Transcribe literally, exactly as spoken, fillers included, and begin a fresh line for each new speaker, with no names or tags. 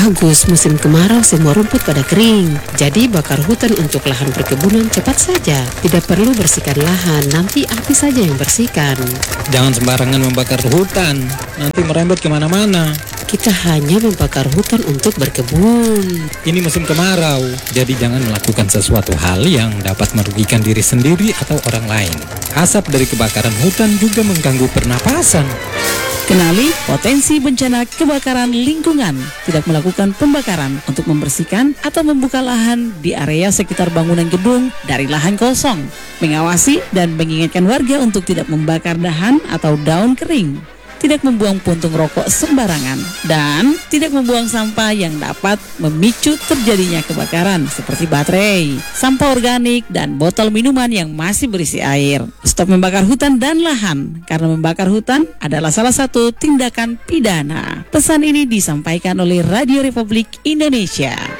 Bagus, musim kemarau semua rumput pada kering. Jadi bakar hutan untuk lahan perkebunan cepat saja. Tidak perlu bersihkan lahan, nanti api saja yang bersihkan.
Jangan sembarangan membakar hutan, nanti merembet kemana-mana.
Kita hanya membakar hutan untuk berkebun.
Ini musim kemarau, jadi jangan melakukan sesuatu hal yang dapat merugikan diri sendiri atau orang lain. Asap dari kebakaran hutan juga mengganggu pernapasan.
Kenali potensi bencana kebakaran lingkungan. Tidak melakukan pembakaran untuk membersihkan atau membuka lahan di area sekitar bangunan gedung dari lahan kosong. Mengawasi dan mengingatkan warga untuk tidak membakar dahan atau daun kering. Tidak membuang puntung rokok sembarangan, dan tidak membuang sampah yang dapat memicu terjadinya kebakaran seperti baterai, sampah organik, dan botol minuman yang masih berisi air. Stop membakar hutan dan lahan, karena membakar hutan adalah salah satu tindakan pidana. Pesan ini disampaikan oleh Radio Republik Indonesia.